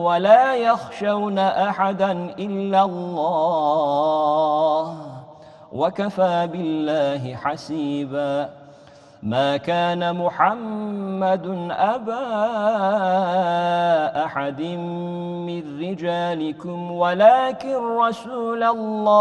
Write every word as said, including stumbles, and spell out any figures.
ولا يخشون أحدا إلا الله وكفى بالله حسيبا. ما كان محمد أبا أحد من رجالكم ولكن رسول الله